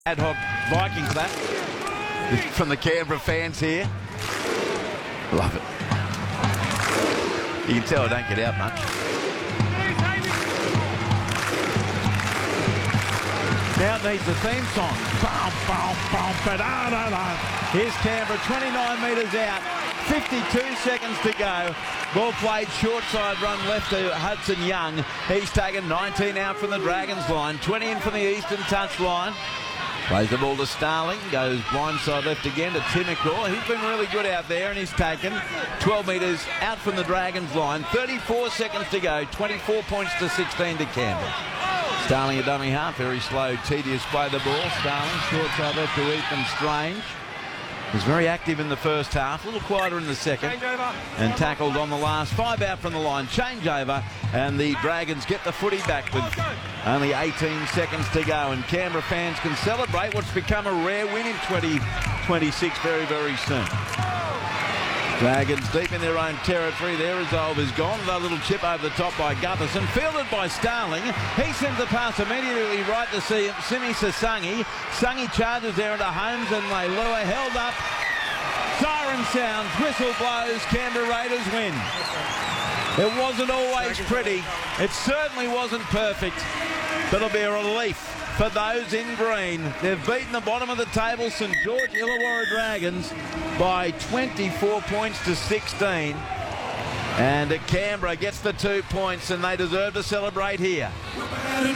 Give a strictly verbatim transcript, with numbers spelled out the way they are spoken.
Ad hoc Viking clap from the Canberra fans here. Love it. You can tell I don't get out much. Now it needs a theme song. Boom, boom, boom, ba-da-da-da. Here's Canberra, twenty-nine metres out, fifty-two seconds to go. Ball played short side run left to Hudson Young. He's taken nineteen out from the Dragons line, twenty in from the Eastern touch line. Plays the ball to Starling, goes blindside left again to Timmaker. He's been really good out there and he's taken twelve metres out from the Dragons line. thirty-four seconds to go, twenty-four points to sixteen to Canberra. Starling a dummy half, very slow, tedious play the ball. Starling short side left to Ethan Strange. Was very active in the first half, a little quieter in the second, and tackled on the last. Five out from the line, changeover, and the Dragons get the footy back with only eighteen seconds to go, and Canberra fans can celebrate what's become a rare win in twenty twenty-six very, very soon. Dragons deep in their own territory. Their resolve is gone. A little chip over the top by Gutherson. Fielded by Starling. He sends the pass immediately right to see Simi Sasangi. Sangi charges there into Holmes and they lure. Held up. Siren sounds. Whistle blows. Canberra Raiders win. It wasn't always pretty. It certainly wasn't perfect. But it'll be a relief for those in green. They've beaten the bottom of the table, St George Illawarra Dragons, by twenty-four points to sixteen. And Canberra gets the two points and they deserve to celebrate here.